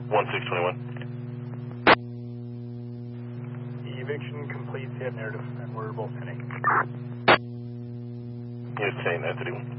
1621. Eviction complete, hit narrative, and we're both connected. Unit 10, 931.